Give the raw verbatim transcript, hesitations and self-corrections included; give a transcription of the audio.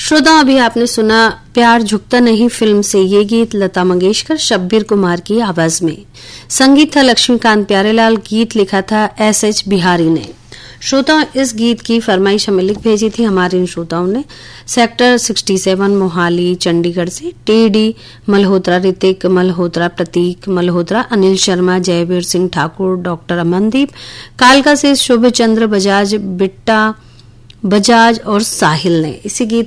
श्रोता, अभी आपने सुना प्यार झुकता नहीं फिल्म से ये गीत लता मंगेशकर शब्बीर कुमार की आवाज में। संगीत था लक्ष्मीकांत प्यारेलाल, गीत लिखा था एस एच बिहारी ने। श्रोताओं, इस गीत की फरमाइश हमें लिख भेजी थी हमारे इन श्रोताओं ने सेक्टर सड़सठ मोहाली चंडीगढ़ से। टीडी मल्होत्रा, ऋतिक मल्होत्रा, प्रतीक मल्होत्रा, अनिल शर्मा, जयवीर सिंह ठाकुर, डॉक्टर अमनदीप, कालका से शुभ चंद्र बजाज, बिट्टा बजाज और साहिल ने इसी गीत